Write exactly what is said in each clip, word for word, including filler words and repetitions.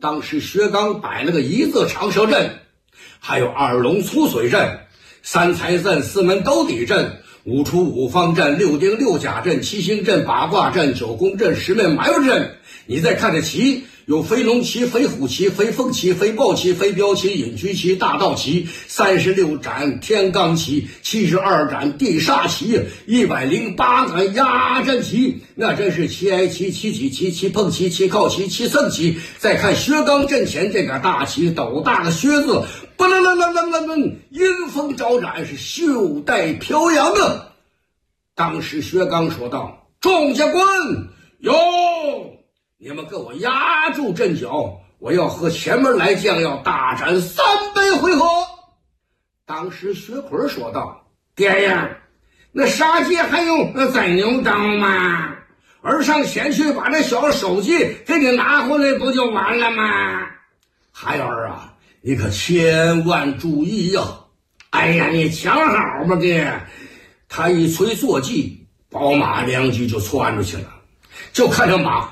当时薛刚摆了个一字长蛇阵，还有二龙粗水阵、三财阵、四门兜底阵、五出五方阵、六丁六甲阵、七星阵、八卦阵、九宫阵、十面埋伏阵。你再看这旗，有飞龙旗、飞虎旗、飞凤旗、飞豹旗、飞镖旗、隐居旗、大道旗、三十六斩天罡旗、七十二斩地煞旗、一百零八个压阵旗，那真是七挨旗、七举旗、七碰旗、七靠旗、七胜旗。再看薛刚阵前这个大旗，斗大的薛字，不楞楞楞楞楞楞，阴风招展，是袖带飘扬啊！当时薛刚说道：“众将官，有！你们给我压住阵脚，我要和前门来将要大战三杯回合。”当时薛奎说道：“爹呀，那杀鸡还用宰牛刀吗？儿上前去把那小手机给你拿回来不就完了吗？孩儿啊，你可千万注意呀！哎呀，你瞧好吧爹。”他一催坐骑，宝马两骑就窜出去了，就看着马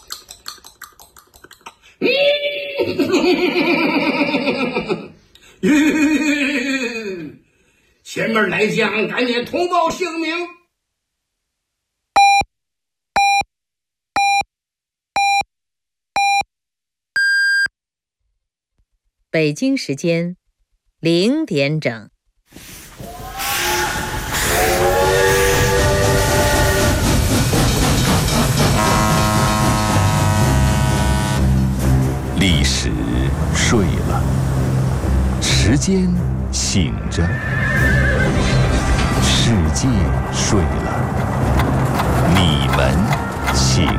前面来将赶紧通报姓名。 北京时间零点整。 历史睡了，时间醒着，世界睡了，你们醒